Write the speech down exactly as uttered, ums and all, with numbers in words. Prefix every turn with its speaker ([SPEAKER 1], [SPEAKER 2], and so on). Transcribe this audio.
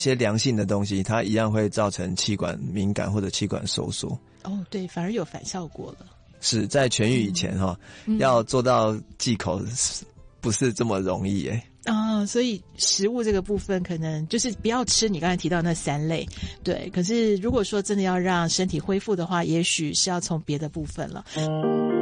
[SPEAKER 1] 些良性的东西，它一样会造成气管敏感或者气管收缩。
[SPEAKER 2] 哦，对，反而有反效果了。
[SPEAKER 1] 是在痊愈以前哈、嗯，要做到忌口不是这么容易诶、欸。
[SPEAKER 2] 啊、哦，所以食物这个部分可能就是不要吃你刚才提到那三类，对。可是如果说真的要让身体恢复的话，也许是要从别的部分了。